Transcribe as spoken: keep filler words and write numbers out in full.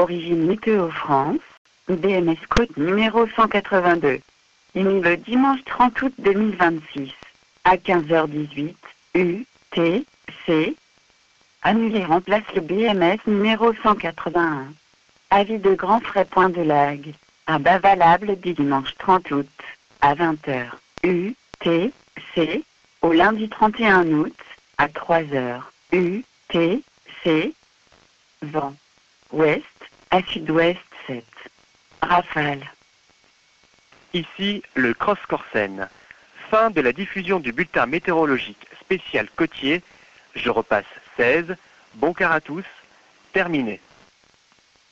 Origine Météo France, B M S Côte numéro cent quatre-vingt-deux. Émis le dimanche trente août deux mille vingt-six, à quinze heures dix-huit, U, T, C. Annulé remplace le B M S numéro cent quatre-vingt-un. Avis de grand frais point de lag. Abat valable dimanche trente août, à vingt heures, U, T, C. Au lundi trente et un août, à trois heures, U, T, C. Vent. Ouest, à sud-ouest sept. Rafale. Ici le Cross Corsen. Fin de la diffusion du bulletin météorologique spécial côtier. Je repasse seize. Bon quart à tous. Terminé.